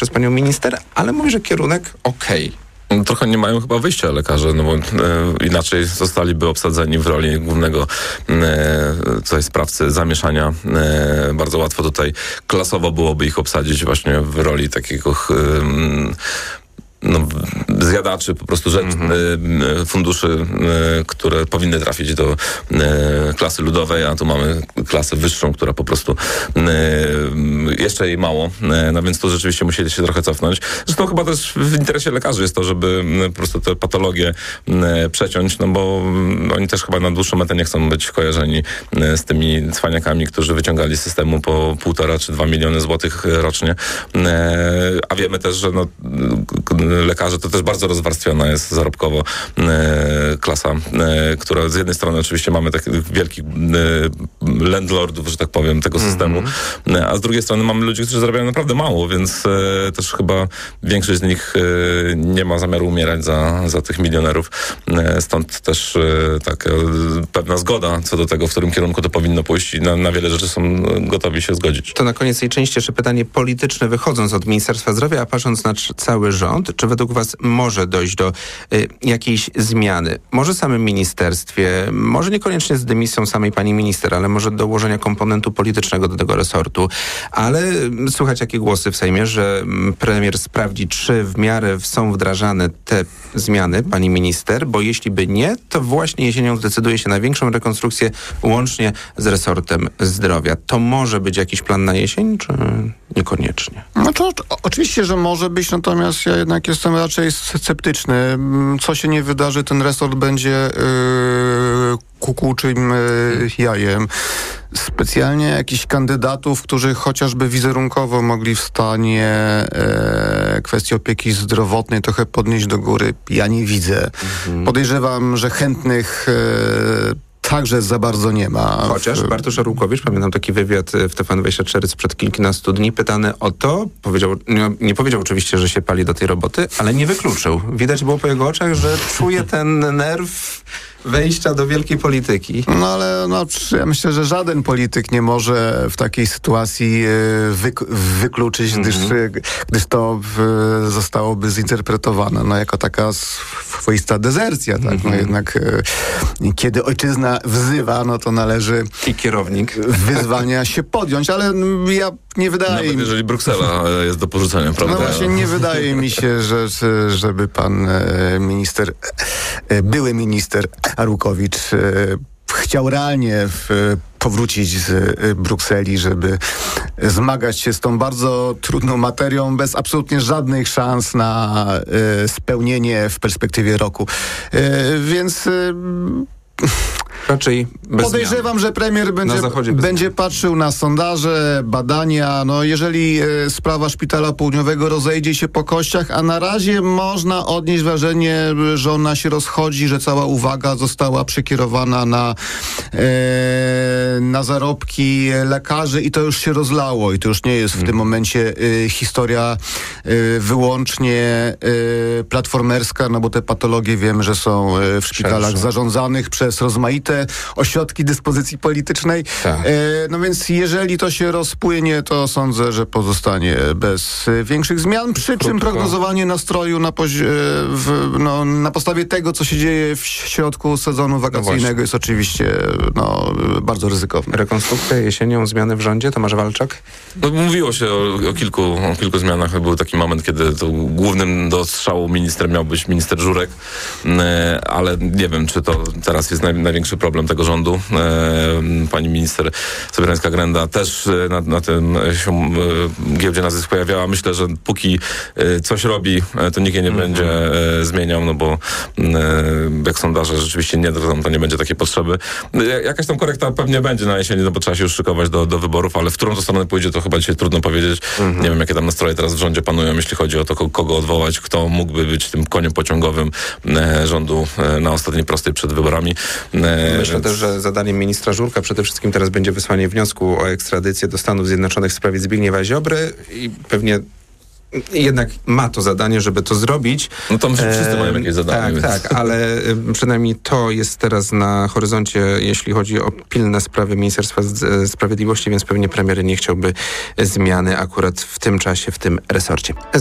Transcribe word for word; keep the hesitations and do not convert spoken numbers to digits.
przez panią minister, ale mówi, że kierunek okej. Okay. No, trochę nie mają chyba wyjścia lekarze, no bo e, inaczej zostaliby obsadzeni w roli głównego e, tutaj sprawcy zamieszania. E, bardzo łatwo tutaj klasowo byłoby ich obsadzić właśnie w roli takiego e, no, zjadaczy po prostu rzecz, mm-hmm. funduszy, y, które powinny trafić do y, klasy ludowej, a tu mamy klasę wyższą, która po prostu y, jeszcze jej mało. Y, no więc tu rzeczywiście musieli się trochę cofnąć. Zresztą chyba też w interesie lekarzy jest to, żeby y, po prostu te patologie y, przeciąć, no bo y, oni też chyba na dłuższą metę nie chcą być kojarzeni y, z tymi cwaniakami, którzy wyciągali z systemu po półtora czy dwa miliony złotych rocznie. Y, a wiemy też, że no, y, lekarze to też bardzo rozwarstwiona jest zarobkowo e, klasa, e, która z jednej strony oczywiście mamy takich wielkich e, landlordów, że tak powiem, tego systemu, mm-hmm. a z drugiej strony mamy ludzi, którzy zarabiają naprawdę mało, więc e, też chyba większość z nich e, nie ma zamiaru umierać za, za tych milionerów. E, stąd też e, taka pewna zgoda co do tego, w którym kierunku to powinno pójść i na, na wiele rzeczy są gotowi się zgodzić. To na koniec tej części jeszcze pytanie polityczne, wychodząc od Ministerstwa Zdrowia, a patrząc na cały rząd, czy według was może dojść do y, jakiejś zmiany? Może w samym ministerstwie, może niekoniecznie z dymisją samej pani minister, ale może dołożenia komponentu politycznego do tego resortu. Ale słychać jakie głosy w Sejmie, że premier sprawdzi, czy w miarę są wdrażane te zmiany, pani minister, bo jeśli by nie, to właśnie jesienią zdecyduje się na większą rekonstrukcję łącznie z resortem zdrowia. To może być jakiś plan na jesień, czy niekoniecznie? No to o, oczywiście, że może być, natomiast ja jednak jestem raczej sceptyczny. Co się nie wydarzy, ten resort będzie yy, kukułczym yy, jajem. Specjalnie jakichś kandydatów, którzy chociażby wizerunkowo mogli w stanie e, kwestii opieki zdrowotnej trochę podnieść do góry, ja nie widzę. Mhm. Podejrzewam, że chętnych e, także za bardzo nie ma. Chociaż Bartosz Arłukowicz, pamiętam taki wywiad w T V N dwadzieścia cztery sprzed kilkunastu dni, pytany o to, powiedział, nie, nie powiedział oczywiście, że się pali do tej roboty, ale nie wykluczył. Widać było po jego oczach, że czuje ten nerw wejścia do wielkiej polityki. No ale no, ja myślę, że żaden polityk nie może w takiej sytuacji wyk- wykluczyć, mm-hmm. gdyż, gdyż to w, zostałoby zinterpretowane no, jako taka swoista dezercja. Tak? Mm-hmm. No, jednak e, kiedy ojczyzna wzywa, no to należy i kierownik wyzwania się podjąć, ale ja nie wydaje Nawet mi... jeżeli Bruksela jest do porzucenia, prawda? No właśnie nie wydaje mi się, że, żeby pan minister, były minister Arłukowicz chciał realnie w, powrócić z Brukseli, żeby zmagać się z tą bardzo trudną materią bez absolutnie żadnych szans na y, spełnienie w perspektywie roku. Y, więc... Y, Raczej bez Podejrzewam, zmian. że premier będzie, będzie patrzył na sondaże, badania. No jeżeli e, sprawa szpitala południowego rozejdzie się po kościach, a na razie można odnieść wrażenie, że ona się rozchodzi, że cała uwaga została przekierowana na, e, na zarobki lekarzy i to już się rozlało i to już nie jest w hmm. tym momencie e, historia e, wyłącznie e, platformerska, no bo te patologie wiemy, że są e, w szpitalach Szerszy. zarządzanych przez rozmaite ośrodki dyspozycji politycznej. Tak. E, no więc jeżeli to się rozpłynie, to sądzę, że pozostanie bez e, większych zmian, przy czym prognozowanie nastroju na, pozi- w, no, na podstawie tego, co się dzieje w środku sezonu wakacyjnego no jest oczywiście no, bardzo ryzykowne. Rekonstrukcja jesienią, zmiany w rządzie, Tomasz Walczak? No, mówiło się o, o, kilku, o kilku zmianach. Był taki moment, kiedy to głównym do strzału ministrem miał być minister Żurek, e, ale nie wiem, czy to teraz jest naj, największy problem tego rządu. E, pani minister Sobierańska-Grenda też na, na tym się e, giełdzie nazwisk pojawiała. Myślę, że póki e, coś robi, e, to nikt jej nie mm-hmm. będzie e, zmieniał, no bo e, jak sondaże rzeczywiście nie dadzą, to nie będzie takiej potrzeby. E, jakaś tam korekta pewnie będzie na jesieni, no bo trzeba się już szykować do, do wyborów, ale w którą to stronę pójdzie, to chyba dzisiaj trudno powiedzieć. Mm-hmm. Nie wiem, jakie tam nastroje teraz w rządzie panują, jeśli chodzi o to, kogo odwołać, kto mógłby być tym koniem pociągowym e, rządu e, na ostatniej prostej przed wyborami. E, Myślę więc... też, że zadaniem ministra Żurka przede wszystkim teraz będzie wysłanie wniosku o ekstradycję do Stanów Zjednoczonych w sprawie Zbigniewa Ziobry i pewnie jednak ma to zadanie, żeby to zrobić. No to my wszyscy mają jakieś zadanie. Tak, więc. tak, ale przynajmniej to jest teraz na horyzoncie, jeśli chodzi o pilne sprawy Ministerstwa Sprawiedliwości, więc pewnie premier nie chciałby zmiany akurat w tym czasie, w tym resorcie.